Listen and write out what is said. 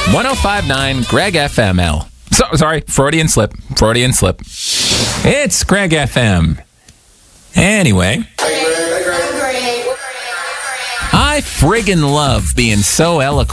105.9 Greg FML. Sorry, Freudian slip. It's Greg FM. Anyway, I friggin' love being so eloquent